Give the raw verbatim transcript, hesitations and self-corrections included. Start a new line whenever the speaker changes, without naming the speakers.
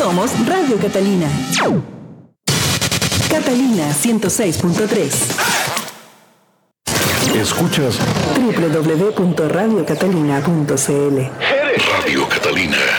Somos Radio Catalina. Catalina ciento seis punto tres.
Escuchas
doble u doble u doble u punto radio catalina punto c l.
Radio Catalina.